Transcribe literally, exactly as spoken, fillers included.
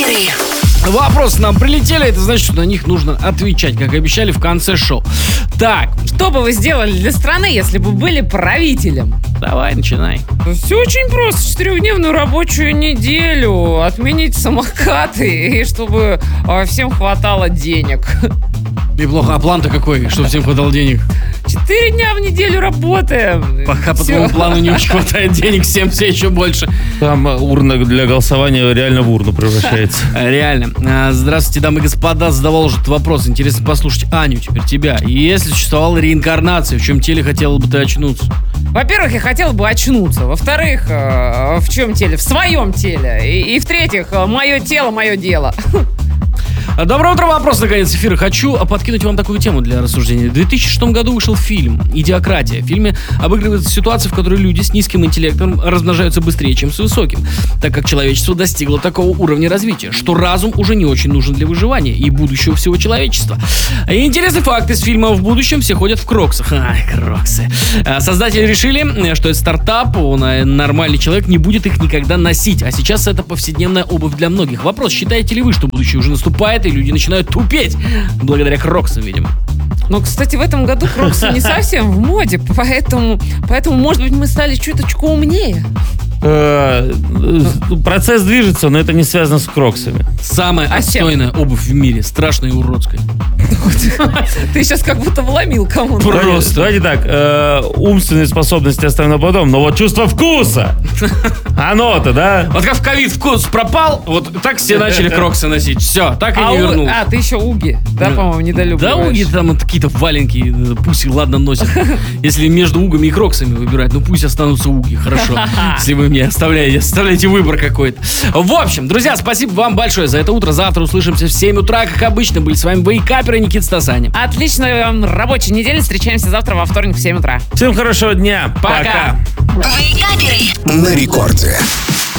Вейкаперы. Вопросы нам прилетели, это значит, что на них нужно отвечать, как обещали в конце шоу. Так, Что бы вы сделали для страны, если бы были правителем? давай, начинай. Все очень просто. Четырехдневную рабочую неделю, отменить самокаты, и чтобы а, всем хватало денег. Неплохо, а план-то какой, чтобы всем хватало денег? Четыре дня в неделю работаем. Пока по Всё. твоему плану не очень хватает денег, всем все еще больше. Там урна для голосования реально в урну превращается. Реально. А, Здравствуйте, дамы и господа. Задавал уже этот вопрос. Интересно послушать Аню, теперь тебя. И если существовала реинкарнация, в чем теле хотела бы ты очнуться? Во-первых, я хотела бы очнуться. Во-вторых, э, в чем теле? В своем теле. И, и в-третьих, э, мое тело, мое дело. Доброе утро, вопрос, наконец, эфира. Хочу подкинуть вам такую тему для рассуждения. В две тысячи шестом году вышел фильм «Идиократия». В фильме обыгрывается ситуация, в которой люди с низким интеллектом размножаются быстрее, чем с высоким, так как человечество достигло такого уровня развития, что разум уже не очень нужен для выживания и будущего всего человечества. И интересный факт из фильма: в будущем все ходят в кроксах. Ай, кроксы. А Создатели решили, что это стартап, он, а, нормальный человек не будет их никогда носить. А сейчас это повседневная обувь для многих. Вопрос: считаете ли вы, что будущее уже наступает, и люди начинают тупеть благодаря кроксам, видимо? Но, кстати, в этом году кроксы не совсем в моде, поэтому, поэтому, может быть, мы стали чуточку умнее. Э, Процесс движется, но это не связано с кроксами. Самая А с чем? отстойная обувь в мире, страшная и уродская. Ты сейчас как будто вломил кому-то. Просто. Давайте так, э, умственные способности оставим на потом, но вот чувство вкуса, оно-то, да? Вот как в ковид вкус пропал, вот так все начали кроксы носить. Все, так и А, не у- вернулся. а, ты еще уги, да, Да. по-моему, недолюбливаешь. Да, уги там вот какие-то валенки, э, пусть их ладно носят. Если между угами и кроксами выбирать, ну пусть останутся уги, хорошо. Если вы мне оставляете, оставляете выбор какой-то. В общем, друзья, спасибо вам большое за это утро. Завтра услышимся в семь утра, как обычно. Были с вами Вейкаперы, Никита Стасаня. Отличной вам рабочей недели. Встречаемся завтра во вторник в семь утра. Всем хорошего дня. Пока. Вейкаперы. На рекорде.